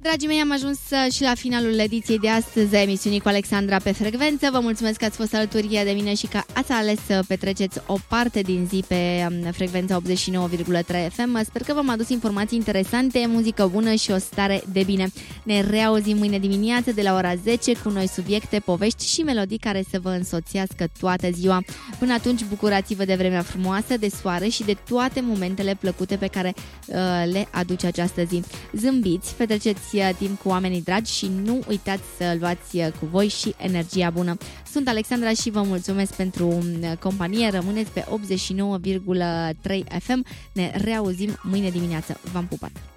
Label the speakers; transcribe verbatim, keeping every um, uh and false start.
Speaker 1: Dragii mei, am ajuns și la finalul ediției de astăzi a emisiunii cu Alexandra pe frecvență. Vă mulțumesc că ați fost alături de mine și că ați ales să petreceți o parte din zi pe frecvența optzeci și nouă virgulă trei F M. Sper că v-am adus informații interesante, muzică bună și o stare de bine. Ne reauzim mâine dimineață de la ora zece cu noi subiecte, povești și melodii care să vă însoțească toată ziua. Până atunci, bucurați-vă de vremea frumoasă, de soare și de toate momentele plăcute pe care uh, le aduce această zi. Zâmbiți, petreceți timp cu oamenii dragi și nu uitați să luați cu voi și energia bună. Sunt Alexandra și vă mulțumesc pentru companie. Rămâneți pe optzeci și nouă virgulă trei F M. Ne reauzim mâine dimineață. V-am pupat!